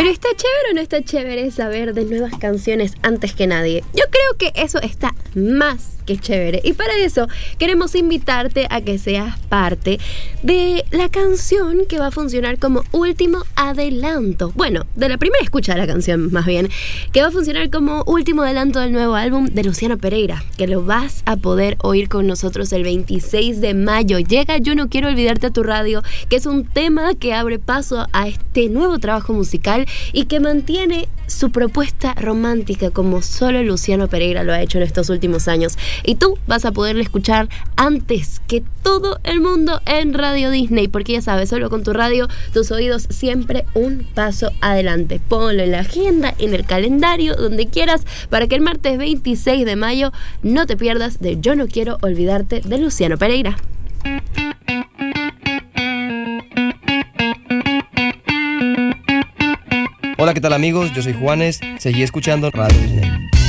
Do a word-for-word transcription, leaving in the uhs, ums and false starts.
¿está chévere o no está chévere saber de nuevas canciones antes que nadie? Yo creo que eso está más que chévere. Y para eso queremos invitarte a que seas parte de la canción que va a funcionar como último adelanto. Bueno, de la primera escucha de la canción, más bien. Que va a funcionar como último adelanto del nuevo álbum de Luciano Pereira. Que lo vas a poder oír con nosotros el veintiséis de mayo. Llega Yo No Quiero Olvidarte a tu radio, que es un tema que abre paso a este nuevo trabajo musical y que mantiene su propuesta romántica como solo Luciano Pereira lo ha hecho en estos últimos años. Y tú vas a poderle escuchar antes que todo el mundo en Radio Disney, porque ya sabes, solo con tu radio, tus oídos siempre un paso adelante. Ponlo en la agenda, en el calendario, donde quieras, para que el martes veintiséis de mayo no te pierdas de Yo No Quiero Olvidarte de Luciano Pereira. Hola, ¿qué tal amigos? Yo soy Juanes, seguí escuchando Radio Disney.